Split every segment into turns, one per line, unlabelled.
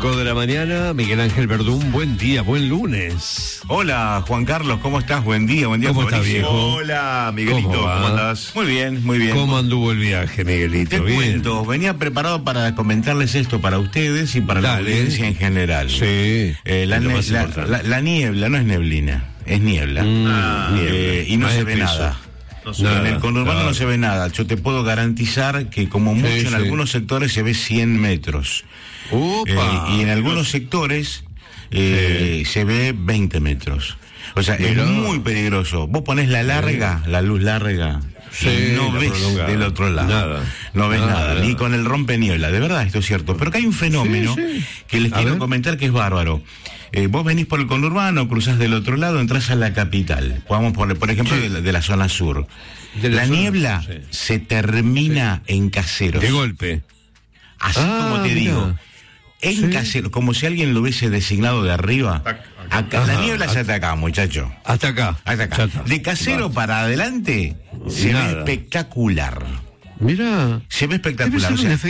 5 de la mañana, Miguel Ángel Verdún, buen día, buen lunes.
Hola, Juan Carlos, ¿cómo estás? Buen día,
¿Cómo estás, viejo?
Hola, Miguelito, ¿cómo andás?
Muy bien, muy bien.
¿Cómo anduvo el viaje, Miguelito?
Te
¿Bien?
cuento, venía preparado para comentarles esto para ustedes y para la audiencia en general.
Sí.
La niebla no es neblina, es niebla.
Niebla.
Y no
Más
se ve
espeso.
nada.
Nada,
en el conurbano
claro.
no se ve nada. Yo te puedo garantizar que como mucho en algunos sectores se ve 100 metros.
¡Upa!
Y en algunos sectores se ve 20 metros. O sea,
Mirá.
es muy peligroso. Vos ponés la luz larga, y no
la
ves
prolongada.
del otro lado.
Nada.
No ves nada,
Nada.
ni con el rompeniebla. De verdad, esto es cierto. Pero que hay un fenómeno que les quiero comentar que es bárbaro. Vos venís por el conurbano, cruzás del otro lado, entras a la capital. Vamos por ejemplo, de la zona sur. La niebla se termina en Caseros.
De golpe.
Así como te digo. En Caseros, como si alguien lo hubiese designado de arriba. Acá, la niebla ya está acá, muchacho.
Hasta acá.
Hasta acá.
Ya está.
De Casero para adelante se ve espectacular.
Mirá.
Se ve espectacular.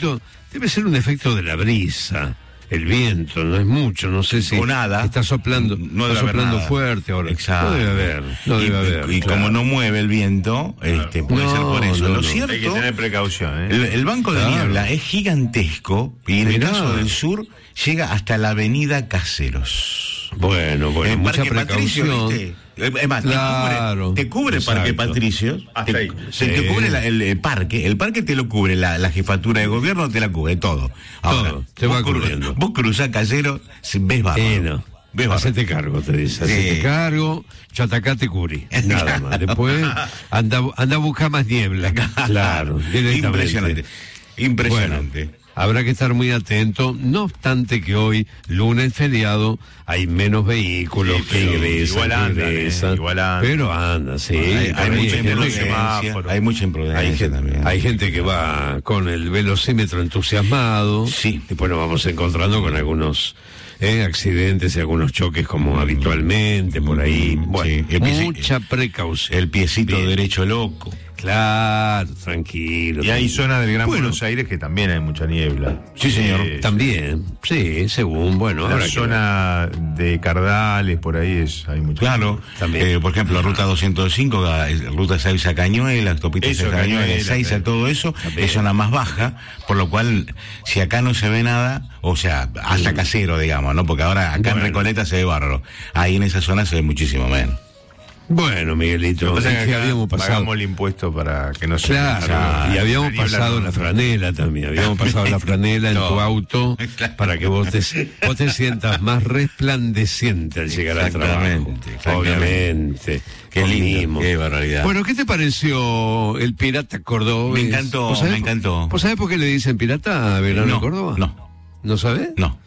Debe ser un efecto de la brisa. El viento, no es mucho, no sé si
o nada.
está soplando,
no
está
debe haber
soplando
nada.
fuerte ahora.
Exacto.
No debe haber.
Y
claro.
como no mueve el viento, puede ser por eso. Lo cierto,
Hay que tener precaución,
el banco de niebla es gigantesco y en el caso del sur llega hasta la avenida Caseros.
Bueno,
En
mucha
Parque Patricio,
precaución.
¿viste? Es más,
Claro,
te cubre
exacto.
Parque Patricios,
Hasta ahí.
te cubre el parque te lo cubre, la jefatura de gobierno te la cubre, todo. Ahora,
Todo, te va cubriendo.
Vos cruzás Casero, ves bárbaro.
No.
Ves bárbaro.
Hacete cargo, te dice. Hacete cargo, yo hasta acá te cubrí. Nada más. Después anda a buscar más niebla. Claro, directamente.
Impresionante.
Bueno, habrá que estar muy atento, no obstante que hoy, lunes feriado, hay menos vehículos que ingresan.
Igual andan.
Pero anda, sí.
Hay mucha imprudencia.
semáforo.
Hay mucha imprudencia también.
Hay gente que va con el velocímetro entusiasmado.
Sí.
Después nos vamos encontrando con algunos accidentes y algunos choques como habitualmente por ahí. Bueno,
Sí.
mucha precaución.
El piecito
Bien.
derecho loco.
Claro, tranquilo.
Y hay
tranquilo.
zonas del Gran
Bueno.
Buenos Aires que también hay mucha niebla.
Sí, señor.
También, sí, según, bueno.
La
habrá que
zona de Cardales, por ahí hay mucha
Claro,
niebla.
También.
por ejemplo, ruta 205, ruta 6 a Cañuela, autopista 6 a Cañuela,
Cañuela,
6 a todo eso, es zona más baja, por lo cual, si acá no se ve nada, o sea, hasta Casero, digamos, ¿no? Porque ahora acá en Recoleta se ve bárbaro, ahí en esa zona se ve muchísimo menos.
Bueno, Miguelito,
Lo que pasa
es
es
que
acá
habíamos pasado.
pagamos el impuesto para que no se...
Claro, y habíamos pasado la franela también, habíamos pasado la franela en tu auto para que vos te sientas más resplandeciente al llegar al trabajo.
Exactamente.
Obviamente.
Qué
con
lindo,
mimo.
qué barbaridad.
Bueno, ¿qué te pareció el pirata cordobés?
Me encantó,
¿Vos sabés
me encantó.
¿Vos sabés por qué le dicen pirata a Verano en Córdoba?
No.
¿No sabés?
No.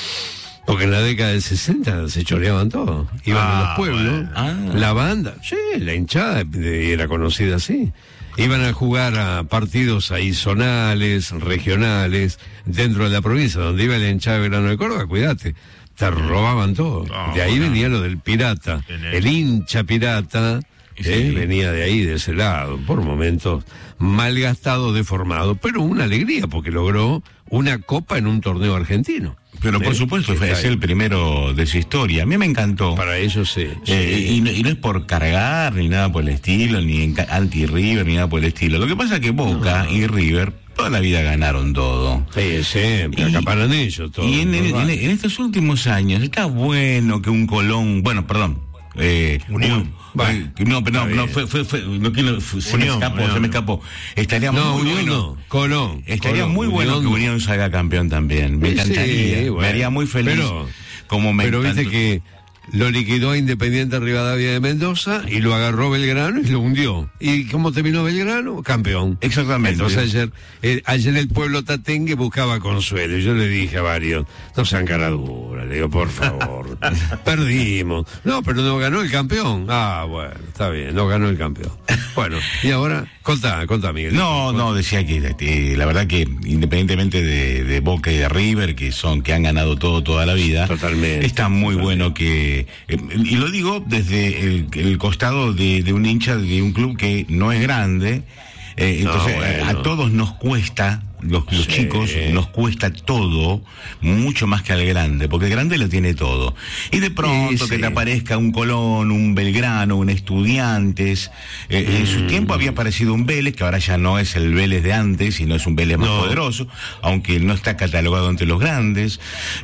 Porque en la década del 60 se choreaban todo. Iban a los pueblos,
bueno.
la banda, la hinchada era conocida así. Iban a jugar a partidos ahí zonales, regionales, dentro de la provincia, donde iba la hinchada de Verano de Córdoba, cuídate, te robaban todo. De ahí venía lo del pirata, el hincha pirata. Venía de ahí, de ese lado, por momentos malgastado, deformado, pero una alegría porque logró una copa en un torneo argentino.
Pero por supuesto, es el primero de su historia. A mí me encantó.
Para ellos sí.
Y no es por cargar, ni nada por el estilo, ni anti-River, ni nada por el estilo. Lo que pasa es que Boca y River toda la vida ganaron todo.
Sí, siempre, acaparan ellos todo.
Y en estos últimos años está bueno que un Colón, bueno, perdón,
Unión.
Se me escapó. Estaría muy bueno.
Colón.
Estaría muy bueno que Unión salga campeón también. Me encantaría. Me haría muy feliz.
Pero viste que lo liquidó a Independiente Rivadavia de Mendoza y lo agarró Belgrano y lo hundió. ¿Y cómo terminó Belgrano? Campeón.
Exactamente.
Entonces ayer el pueblo tatengue buscaba consuelo. Y yo le dije a varios, no sean caradura, le digo, por favor. Perdimos. No, pero no ganó el campeón. Ah, bueno, está bien, no ganó el campeón. Bueno, y ahora, contá, Miguel.
No, decía que la verdad que independientemente de Boca y de River, que han ganado todo toda la vida,
Totalmente.
Está muy bueno que, y lo digo desde el costado de un hincha de un club que no es grande, entonces a todos nos cuesta los chicos, nos cuesta todo, mucho más que al grande, porque el grande lo tiene todo. Y de pronto que te aparezca un Colón, un Belgrano, un Estudiantes. En su tiempo había aparecido un Vélez, que ahora ya no es el Vélez de antes, sino es un Vélez más poderoso, aunque no está catalogado entre los grandes.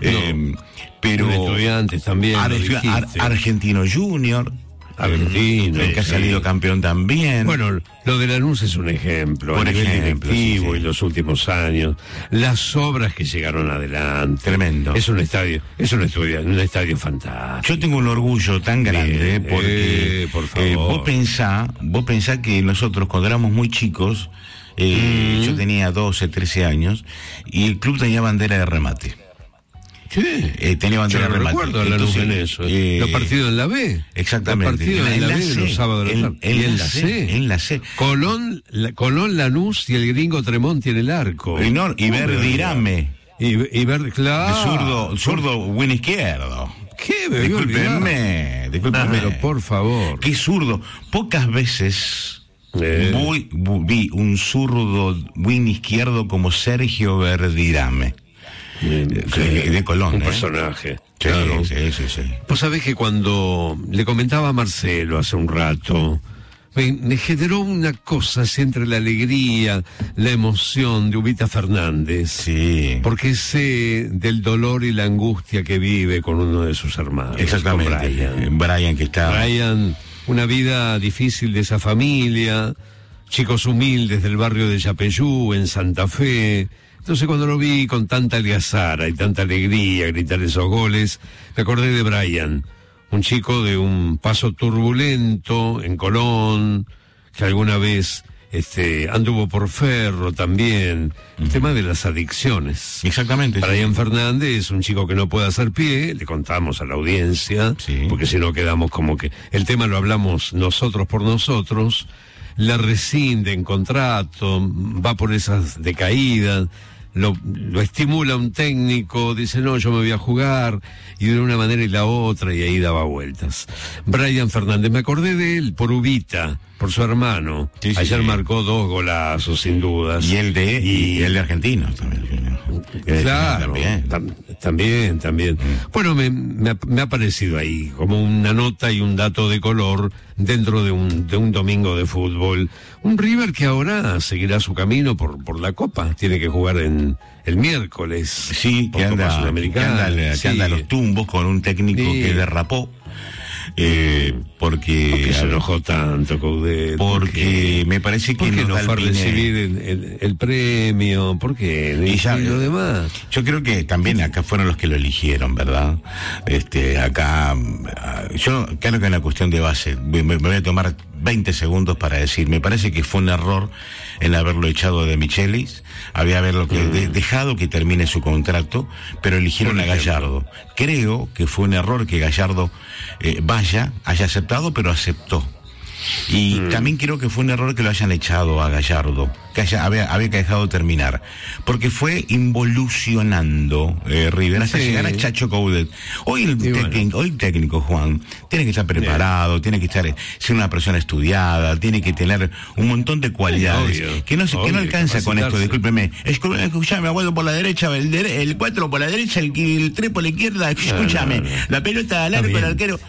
Pero
Estudiantes también.
Argentino Junior.
Argentino,
que ha salido campeón también.
Bueno, lo de Lanús es un ejemplo,
por
nivel
ejemplo,
directivo y los últimos años, las obras que llegaron adelante.
Tremendo.
Es un estadio fantástico.
Yo tengo un orgullo tan grande porque
por favor.
Vos pensá que nosotros cuando éramos muy chicos, yo tenía 12, 13 años y el club tenía bandera de remate.
Sí.
Tenía bandera
Yo
de remate.
Recuerdo Lanús en eso. Los partidos en la B.
Exactamente.
Los partidos en la B
C,
los sábados de la tarde. Y en la C.
En la C.
Colón, Lanús y el gringo Tremont tiene el arco.
Y Verdirame.
Y Verde, claro.
Zurdo, buen izquierdo.
¿Qué me
Discúlpeme.
Pero por favor.
Qué zurdo. Pocas veces vi un zurdo win izquierdo como Sergio Verdirame. De Colón.
Un personaje.
Sí,
Claro.
Sí.
Vos sabés que cuando le comentaba a Marcelo hace un rato, me generó una cosa así entre la alegría, la emoción de Ubita Fernández.
Sí.
Porque sé del dolor y la angustia que vive con uno de sus hermanos.
Exactamente.
Con
Brian que está...
Brian, una vida difícil de esa familia, chicos humildes del barrio de Yapeyú, en Santa Fe. Entonces cuando lo vi con tanta algazara y tanta alegría gritar esos goles, me acordé de Brian, un chico de un paso turbulento en Colón, que alguna vez anduvo por Ferro también, el tema de las adicciones.
Exactamente.
Brian Fernández, un chico que no puede hacer pie, le contamos a la audiencia, porque si no quedamos como que el tema lo hablamos nosotros por nosotros, la rescinde en contrato, va por esas decaídas. Lo estimula un técnico, dice no, yo me voy a jugar, y de una manera y la otra, y ahí daba vueltas. Brian Fernández, me acordé de él por Ubita, por su hermano. Ayer marcó 2 golazos, sin dudas.
Y el de Argentinos también.
Claro, también. Bueno, me ha parecido ahí como una nota y un dato de color dentro de un domingo de fútbol. Un River que ahora seguirá su camino por la Copa. Tiene que jugar el miércoles.
Sí, que anda a los tumbos con un técnico que derrapó. Porque
se enojó tanto Coudet,
porque me parece que
no fue a recibir el premio, porque y lo demás.
Yo creo que también acá fueron los que lo eligieron, ¿verdad? Acá yo creo que en la cuestión de base me voy a tomar 20 segundos para decir, me parece que fue un error en haberlo echado de Michelis, había haberlo dejado que termine su contrato, pero eligieron a Gallardo. Creo que fue un error que Gallardo haya aceptado, pero aceptó. Y también creo que fue un error que lo hayan echado a Gallardo, que había que dejado terminar, porque fue involucionando River hasta llegar a Chacho Coudet. Hoy el técnico Juan tiene que estar preparado, tiene que ser una persona estudiada, tiene que tener un montón de cualidades que no alcanza con esto. Discúlpeme, escúchame, aguado por la derecha, el 4 por la derecha, el 3 por la izquierda, escúchame, la pelota al arco, el arquero.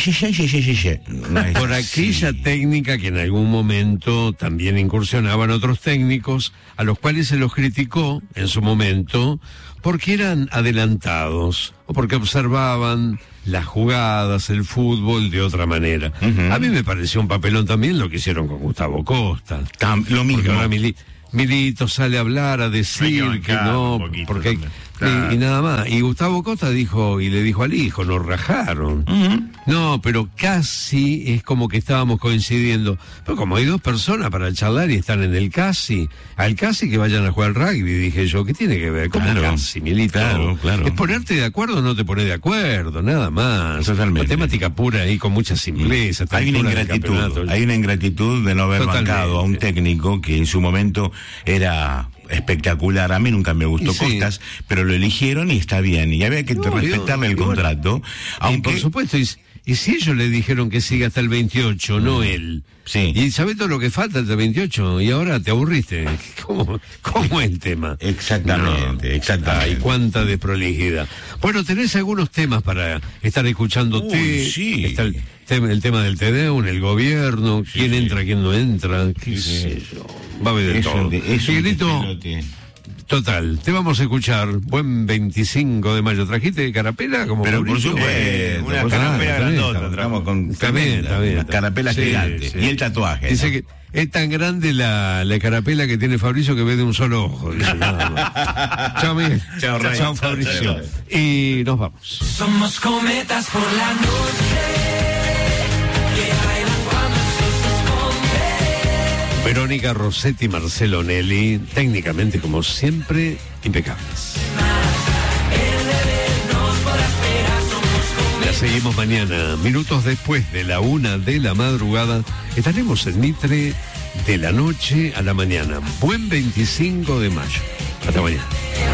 Por aquella técnica que en algún momento también incursionaban otros técnicos, a los cuales se los criticó en su momento, porque eran adelantados, o porque observaban las jugadas, el fútbol de otra manera. A mí me pareció un papelón también lo que hicieron con Gustavo Costa.
Lo mismo.
Porque ahora Milito sale a hablar, a decir que no, porque y nada más. Y Gustavo Costa le dijo al hijo, nos rajaron. No, pero casi es como que estábamos coincidiendo. Pero como hay 2 personas para charlar y están en el casi, al casi que vayan a jugar al rugby, dije yo, ¿qué tiene que ver? ¿Cómo casi, Milito?
Claro.
Es ponerte de acuerdo o no te pones de acuerdo, nada más.
Totalmente.
Matemática pura ahí con mucha simpleza.
Hay una ingratitud de no haber bancado a un técnico que en su momento era espectacular. A mí nunca me gustó Costas, pero lo eligieron y está bien. Y había que respetarle el contrato.
Aunque por supuesto, y si ellos le dijeron que siga hasta el 28, no él.
Sí.
Y sabés todo lo que falta hasta el 28, y ahora te aburriste. ¿Cómo es el tema?
Exactamente, exactamente.
Ay, cuánta desprolijidad. Bueno, tenés algunos temas para estar escuchándote.
Uy, sí.
Está el tema del TDEUN, el gobierno, quién entra, quién no entra, qué sé yo. Va a haber de todo. Miguelito, total, te vamos a escuchar. Buen 25 de mayo. ¿Trajiste carapela? Como
pero por
Fabricio?
supuesto,
una carapela grandota.
Tramos con
Está bien.
unas carapelas
Sí,
gigantes.
sí.
Y el tatuaje.
Dice
¿no?
que es tan grande la carapela que tiene Fabricio que ve de un solo ojo. Dice, nada más. Chao, Miguel.
Chao, Ray.
Chao, Fabricio.
Chao.
Y nos vamos.
Somos cometas por la noche que bailan cuando el sol se esconde.
Verónica Rossetti y Marcelo Nelly, técnicamente como siempre, impecables. La seguimos mañana, minutos después de la 1 de la madrugada, estaremos en Mitre de la noche a la mañana. Buen 25 de mayo. Hasta mañana.